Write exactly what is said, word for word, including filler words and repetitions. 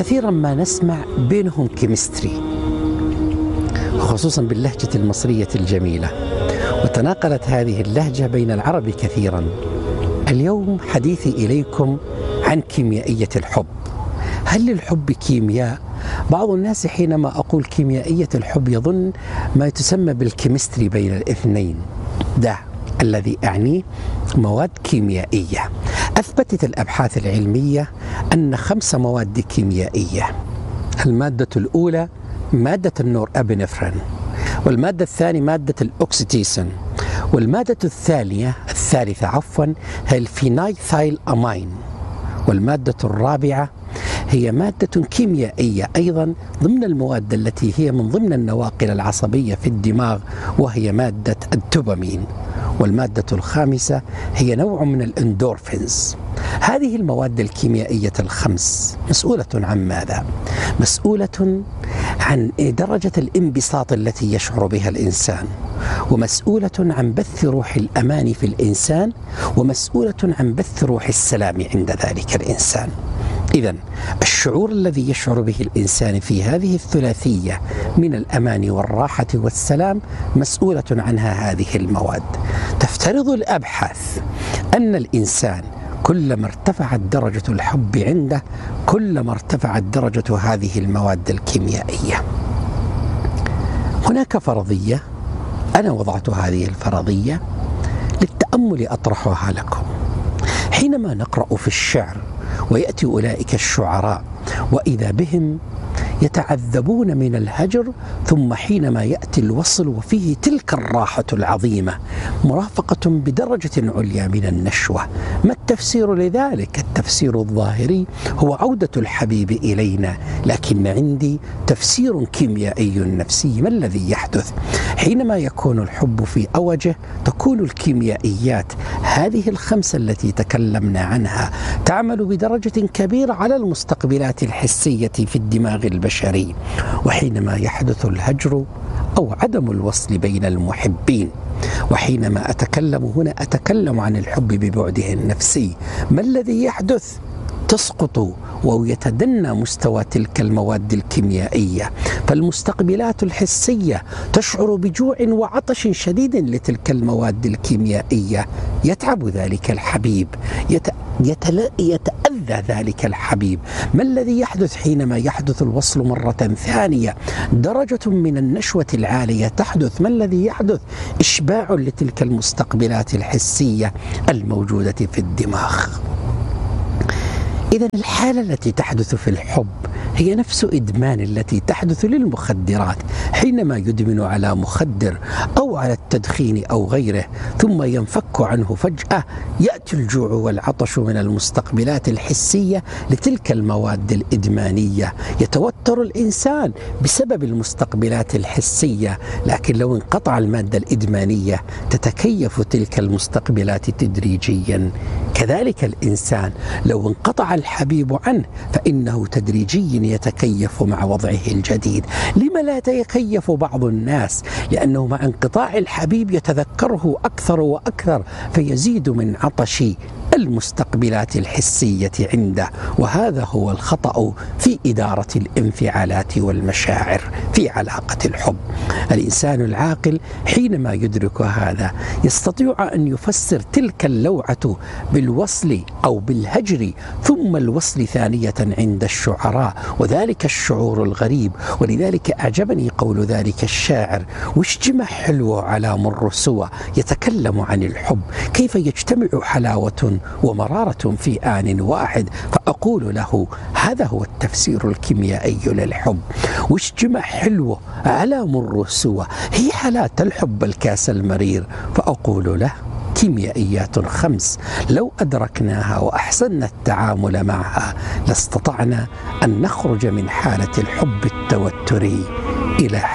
كثيرا ما نسمع بينهم كيمستري، خصوصا باللهجة المصرية الجميلة، وتناقلت هذه اللهجة بين العرب كثيرا. اليوم حديثي إليكم عن كيميائية الحب. هل للحب كيمياء؟ بعض الناس حينما أقول كيميائية الحب يظن ما تسمى بالكيمستري بين الاثنين. ده الذي أعنيه مواد كيميائية. أثبتت الأبحاث العلمية أن خمس مواد كيميائية: المادة الأولى مادة النور أبنفرين، والمادة الثانية مادة الأكسيتيسين، والمادة الثانية الثالثة عفوا هي الفينايثايل أمين، والمادة الرابعة هي مادة كيميائية أيضا ضمن المواد التي هي من ضمن النواقل العصبية في الدماغ، وهي مادة الدوبامين، والمادة الخامسة هي نوع من الإندورفينز. هذه المواد الكيميائية الخمس مسؤولة عن ماذا؟ مسؤولة عن درجة الانبساط التي يشعر بها الإنسان، ومسؤولة عن بث روح الأمان في الإنسان، ومسؤولة عن بث روح السلام عند ذلك الإنسان. إذن الشعور الذي يشعر به الإنسان في هذه الثلاثية من الأمان والراحة والسلام مسؤولة عنها هذه المواد. تفترض الأبحاث أن الإنسان كلما ارتفعت درجة الحب عنده كلما ارتفعت درجة هذه المواد الكيميائية. هناك فرضية، أنا وضعت هذه الفرضية للتأمل أطرحها لكم. حينما نقرأ في الشعر ويأتي أولئك الشعراء وإذا بهم يتعذبون من الهجر، ثم حينما يأتي الوصل وفيه تلك الراحة العظيمة مرافقة بدرجة عليا من النشوة، ما التفسير لذلك؟ التفسير الظاهري هو عودة الحبيب إلينا، لكن عندي تفسير كيميائي نفسي. ما الذي يحدث؟ حينما يكون الحب في أوجه تكون الكيميائيات هذه الخمسة التي تكلمنا عنها تعمل بدرجة كبيرة على المستقبلات الحسية في الدماغ البشري. وحينما يحدث الهجر أو عدم الوصل بين المحبين، وحينما أتكلم هنا أتكلم عن الحب ببعده النفسي، ما الذي يحدث؟ تسقط ويتدنى مستوى تلك المواد الكيميائية، فالمستقبلات الحسية تشعر بجوع وعطش شديد لتلك المواد الكيميائية. يتعب ذلك الحبيب، يت... يتل... يتأذى ذلك الحبيب. ما الذي يحدث حينما يحدث الوصل مرة ثانية؟ درجة من النشوة العالية تحدث. ما الذي يحدث؟ إشباع لتلك المستقبلات الحسية الموجودة في الدماغ. إذن الحالة التي تحدث في الحب هي نفس إدمان التي تحدث للمخدرات. حينما يدمن على مخدر أو على التدخين أو غيره ثم ينفك عنه فجأة، يأتي الجوع والعطش من المستقبلات الحسية لتلك المواد الإدمانية. يتوتر الإنسان بسبب المستقبلات الحسية، لكن لو انقطع المادة الإدمانية تتكيف تلك المستقبلات تدريجيا. كذلك الإنسان لو انقطع الحبيب عنه فإنه تدريجيا يتكيف مع وضعه الجديد. لما لا يتكيف بعض الناس؟ لأنه مع انقطاع الحبيب يتذكره أكثر وأكثر فيزيد من عطش المستقبلات الحسية عنده. وهذا هو الخطأ في إدارة الانفعالات والمشاعر في علاقة الحب. الإنسان العاقل حينما يدرك هذا يستطيع أن يفسر تلك اللوعة بالوصل أو بالهجر ثم الوصل ثانية عند الشعراء، وذلك الشعور الغريب. ولذلك أعجبني قول ذلك الشاعر: واشجمع حلو على مر سوى، يتكلم عن الحب كيف يجتمع حلاوة ومرارة في آن واحد. فأقول له هذا هو التفسير الكيميائي للحب. واشجمع حلو على مر سوى هي حالة الحب الكاس المرير. فأقول له كيميائيات خمس لو أدركناها وأحسننا التعامل معها لاستطعنا أن نخرج من حالة الحب التوتري إلى